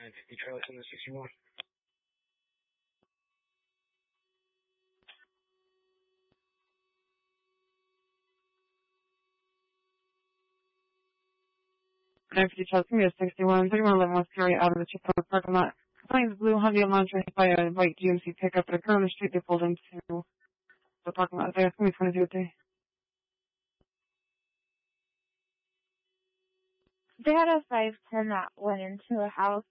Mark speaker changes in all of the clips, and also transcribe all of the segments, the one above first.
Speaker 1: 950 Charlie 761.
Speaker 2: Chelsea, 61, 3111 West Perry, out of the Chipotle parking lot. Plains Blue Hyundai Elantra hit by a white GMC pickup at a curve on the street. They pulled into the parking lot. They asked me 22
Speaker 3: They had a 510 that went into a house.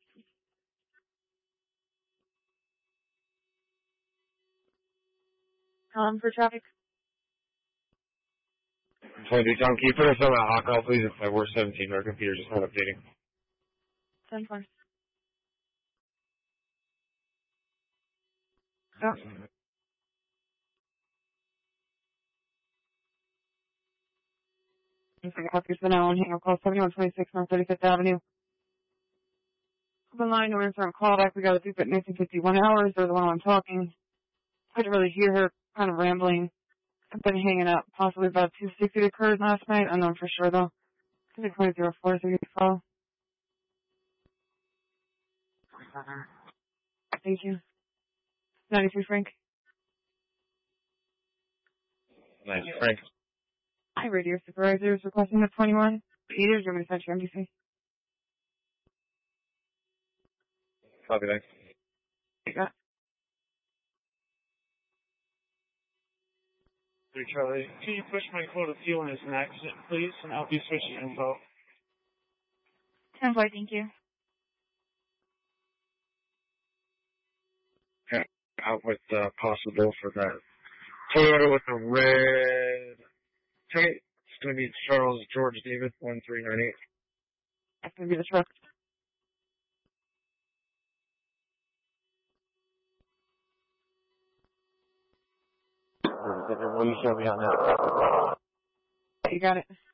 Speaker 3: For traffic.
Speaker 1: 22 Tom, can you put us on a hot call, please? It's my worst 17. Our computer's just not updating.
Speaker 2: 10-4. Yeah. I'm going to have to send out on hang up call 7126 North 35th Avenue. The line, no answer on callback. We got a beep at 1951 hours. They're the one I'm talking. Couldn't really hear her, kind of rambling. I've been hanging up. Possibly about 260 occurred last night. I know for sure though. 2004 34. Thank you. 93 Frank.
Speaker 1: Nice, Frank.
Speaker 2: Hi, radio supervisor is requesting the 21. Peter, Germany Central MDC.
Speaker 1: Copy, thanks.
Speaker 2: You got it.
Speaker 4: 3 Charlie, can you push my quota fuel in an accident, please? And I'll be switching info.
Speaker 3: 10-4, thank you.
Speaker 1: Okay, out with possible for that Toyota with a red tape. It's going to be Charles George David 1398.
Speaker 2: That's going to be the truck.
Speaker 1: Everyone show me on that.
Speaker 2: You got it.